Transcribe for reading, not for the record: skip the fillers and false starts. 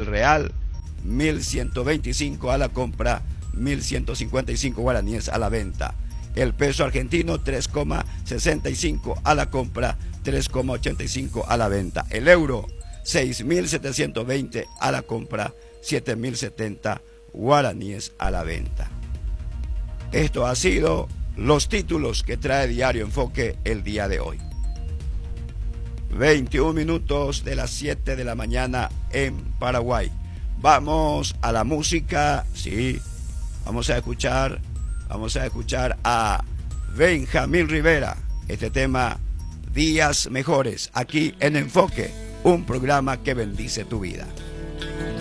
real 1.125 a la compra, 1.155 guaraníes a la venta. El peso argentino 3,65 a la compra, 3,85 a la venta. El euro 6.720 a la compra, 7.070 guaraníes a la venta. Esto ha sido los títulos que trae Diario Enfoque el día de hoy. 21 minutos de las 7 de la mañana en Paraguay. Vamos a la música, sí, vamos a escuchar a Benjamín Rivera, este tema Días Mejores, aquí en Enfoque, un programa que bendice tu vida.